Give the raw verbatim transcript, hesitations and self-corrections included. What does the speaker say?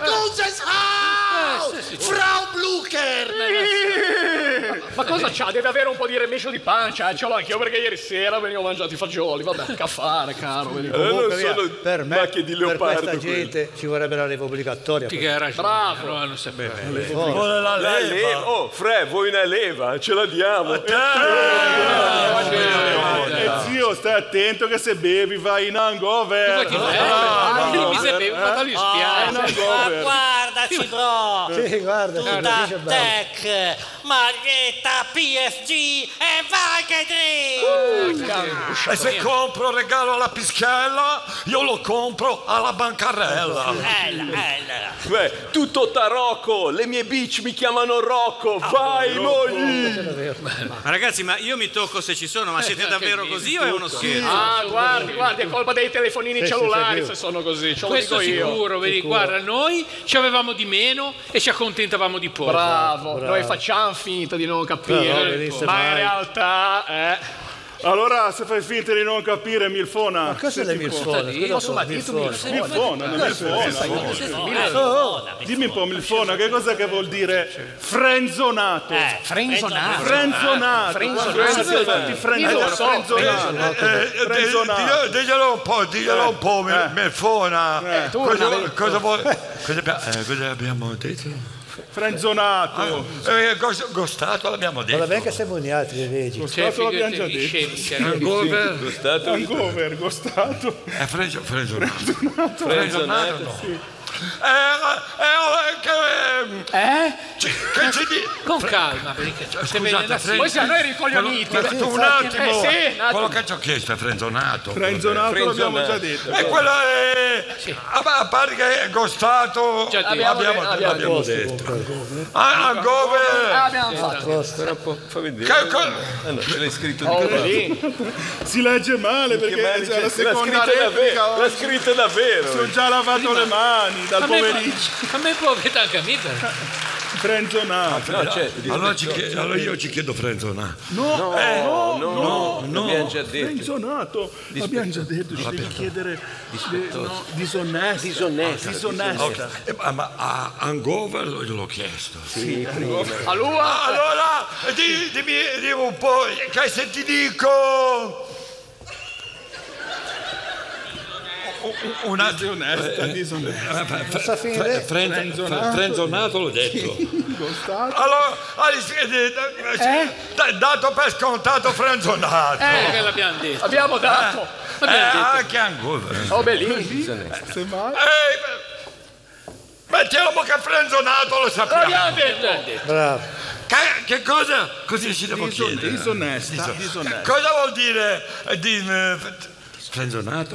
Gutes Haus! Frau Blucher! Ma cosa c'ha? Deve avere un po' di remedio di pancia, eh? Ce l'ho anch'io perché ieri sera venivo mangiati i fagioli. Vabbè, caffare, caro. Eh, non sono per me, macchie di per leopardo. questa gente ci vorrebbe la leva obbligatoria. Ti che hai ragione. Bravo. Però non sapeva. Vuole la La leva. leva. Oh, Fre, vuoi una leva? Ce la diamo. E zio, stai attento che se bevi vai in hangover. Mi sapevo, ma da lì spiace. Ma guardaci, bro! Sì, guarda, Tutta dice bene. tech, maglietta P S G e vai che drink! E se compro regalo alla pischella, io lo compro alla bancarella. Ella, ella. Beh, tutto tarocco. Le mie bitch mi chiamano Rocco. Vai, mogli. Ma ragazzi, ma io mi tocco se ci sono, ma siete davvero così o è uno scherzo? Ah, guardi, guardi, è colpa dei telefonini Sì, cellulari sì, sì, se sono così. Ce lo Questo dico io. sicuro, vedi, guarda, noi ci avevamo di meno e ci accontentavamo di poco. Bravo. Noi facciamo finta di non capire, Però, venisse ma in mai. realtà, eh. Allora, se fai finta di non capire, Milfona. Ma cosa è le milfone? Scusa, Posso cosa, dire tu, milfone? Milfona, non Milfona. Oh, Dimmi un po', Milfona, che cos'è che vuol dire frenzonato? Eh, Frenzonato. Frenzonato. Frenzonato. Quando si è fatti frenzonato. Io lo so, Frenzonato. Eh, eh, Frenzonato. di- diglielo un po', diglielo un po', Eh. Milfona. tu Cosa, non avevi- cosa vuoi? Cosa, abbiamo- eh, cosa abbiamo detto? Frenzonato. Eh, gos- gostato l'abbiamo detto. guarda bene che siamo gli altri, vedi. Cioè, Gostato l'abbiamo figurati già gli detto. scemi che erano. Hangover? Gustato? Hangover, gostato. È frenzo- frenzonato. Frenzonato. Frenzonato, no. Eh, eh, che, Eh? che ci di... Con calma, perché se Scusate, viene da fren- Poi siamo noi ricoglioniti. quello- Sì, tu un infatti, attimo, eh, sì, un attimo. quello che ci ho chiesto è frenzonato. Frenzonato l'abbiamo Frenzonato. già detto. E quello è... A, a parte che è gostato... Già detto. Abbiamo abbiamo, detto, abbiamo abbiamo detto. detto. Ah, hangover... Abbiamo fatto. Spera un po', fa vedere. Che co- Ah, no, ce l'hai scritto Oh, di qua. lì. Si legge male perché Che male c'è la c'è- l'ha seconda scritto replica. davvero. L'ha oggi. scritto Si davvero. ho già lavato le mani dal A me, pomeriggio. a me può vedere anche a me, però. Frenzonato. No, certo, di- allora, ci chie- allora io ci chiedo frenzonato. No, no, no, no, l'abbiamo già detto. Frenzonato. L'abbiamo già detto, ci devi chiedere de- no, disonesta. Disonesta. Disonesta. Eh, ma, ma a hangover gliel'ho chiesto. A lui. Ah, allora, di- dimmi, dimmi un po', che se ti dico... Un attimo. Disonesta, disonesta. Sta finire. Frenzonato l'ho detto. Gostato. Allora, eh, d- dato per scontato frenzonato. Eh, che l'abbiamo detto. Abbiamo dato. Eh, L'abbiamo detto. anche hangover. Oh, bellissimo. Semmai. Eh, mettiamo che frenzonato lo sappiamo. L'abbiamo detto. L'abbiamo detto. Bravo. Che, che cosa? Così ci devo Dison- chiedere. disonesta. Disonesta. Cosa vuol dire eh, di, eh, frenzonato?